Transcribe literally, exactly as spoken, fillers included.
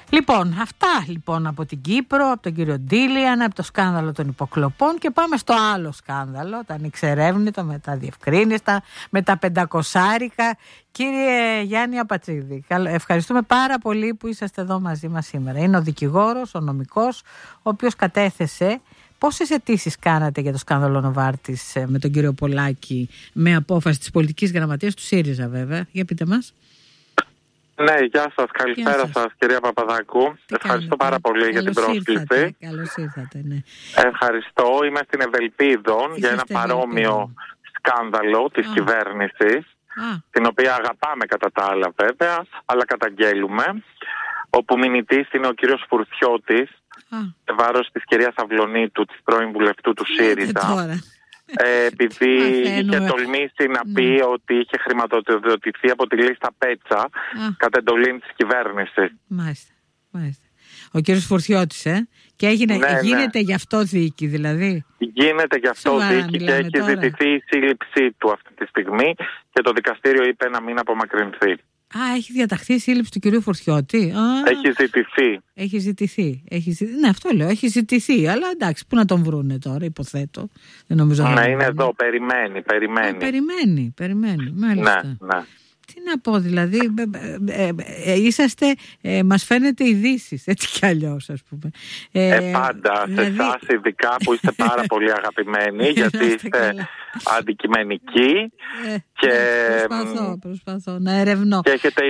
Λοιπόν, αυτά λοιπόν από την Κύπρο, από τον κύριο Ντίλιαν, από το σκάνδαλο των υποκλοπών, και πάμε στο άλλο σκάνδαλο, τα ανεξερεύνητα, με τα διευκρίνηστα, με τα πεντακοσάρικα. Κύριε Γιάννη Απατσίδη, ευχαριστούμε πάρα πολύ που είσαστε εδώ μαζί μας σήμερα. Είναι ο δικηγόρος, ο νομικός, ο οποίος κατέθεσε. Πόσες αιτήσεις κάνατε για το σκάνδαλο Νοβάρτης με τον κύριο Πολάκη, με απόφαση της πολιτικής γραμματείας του ΣΥΡΙΖΑ, βέβαια? Για πείτε μας. Ναι, γεια σας, καλησπέρα σας. σας κυρία Παπαδάκου. Τι Ευχαριστώ κάνετε. πάρα πολύ Καλώς για την πρόσκληση. Καλώς ήρθατε, ναι. Ευχαριστώ. Είμαι στην Ευελπίδων για ένα παρόμοιο Ευελπίδων. σκάνδαλο της Α. κυβέρνησης, Α. την οποία αγαπάμε κατά τα άλλα βέβαια, αλλά καταγγέλουμε, όπου μηνυτής είναι ο κύριος Φουρτιώτης, σε βάρος της κυρίας Αυλωνίτου, της πρώην βουλευτού του ΣΥΡΙΖΑ. Ε, επειδή είχε τολμήσει να πει ναι. ότι είχε χρηματοδοτηθεί από τη λίστα Πέτσα κατ' εντολή της κυβέρνησης. Μάλιστα, μάλιστα. Ο κύριος Φουρτιώτης, ε? Και έγινε, ναι, γίνεται ναι. γι' αυτό δίκη, δηλαδή. Γίνεται γι' αυτό Σοβαρά, δίκη και έχει τώρα. ζητηθεί η σύλληψή του αυτή τη στιγμή και το δικαστήριο είπε να μην απομακρυνθεί. Α, έχει διαταχθεί η σύλληψη του κυρίου Φουρτιώτη. Α, έχει ζητηθεί. Έχει ζητηθεί. Έχει ζη... Ναι, αυτό λέω. Έχει ζητηθεί. Αλλά εντάξει, πού να τον βρούνε τώρα, υποθέτω. Δεν νομίζω ναι, να είναι εδώ. Περιμένει. Περιμένει. Α, περιμένει. Περιμένει. Μάλιστα. Ναι, ναι. Τι να πω, δηλαδή, ε, ε, ε, είσαστε, ε, μας φαίνεται ειδήσεις, έτσι κι αλλιώς, ας πούμε. Ε, ε πάντα, δηλαδή... σε εσάς ειδικά που είστε πάρα πολύ αγαπημένοι, γιατί είστε καλά. αντικειμενικοί ε, και... Προσπαθώ, προσπαθώ να ερευνώ. Και έχετε